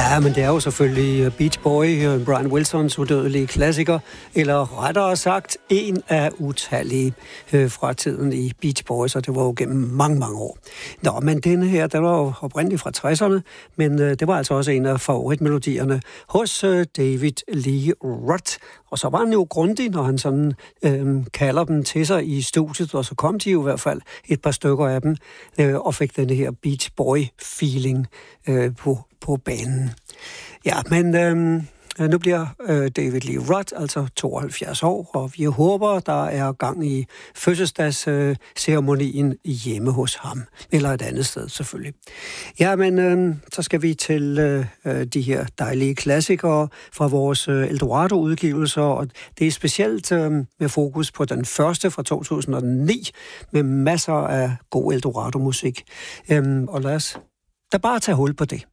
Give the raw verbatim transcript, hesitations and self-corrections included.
Ja, men det er jo selvfølgelig Beach Boy, Brian Wilsons udødelige klassiker, eller rettere sagt, en af utallige øh, fra tiden i Beach Boys, og det var jo gennem mange, mange år. Nå, men denne her, den var jo oprindeligt fra tresserne, men øh, det var altså også en af favoritmelodierne hos øh, David Lee Roth. Og så var han jo grundig, når han sådan øh, kalder dem til sig i studiet, og så kom de jo i hvert fald et par stykker af dem, øh, og fik den her Beach Boy-feeling øh, på, på banen. Ja, men øh, nu bliver øh, David Lee Roth altså tooghalvfjerds år, og vi håber, der er gang i fødselsdagsceremonien øh, hjemme hos ham, eller et andet sted selvfølgelig. Ja, men øh, så skal vi til øh, de her dejlige klassikere fra vores øh, Eldorado-udgivelser, og det er specielt øh, med fokus på den første fra to tusind og ni, med masser af god Eldorado-musik. Øh, og lad os da bare tage hul på det.